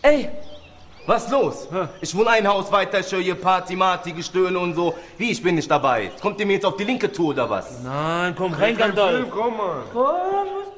Ey, was los? Ich wohne ein Haus weiter, ich höre hier Party, Marty, Gestöhne und so. Wie, ich bin nicht dabei? Kommt ihr mir jetzt auf die linke Tour oder was? Nein, komm rein, Gandalf. Komm mal. Komm,